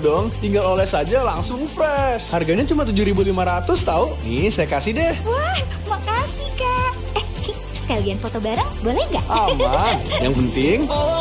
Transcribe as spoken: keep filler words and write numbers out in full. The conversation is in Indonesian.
dong, tinggal oles saja langsung fresh. Harganya cuma tujuh ribu lima ratus tahu. Nih, saya kasih deh. Wah, makasih Kak. Eh, sekalian foto bareng, boleh nggak? Aman. Yang penting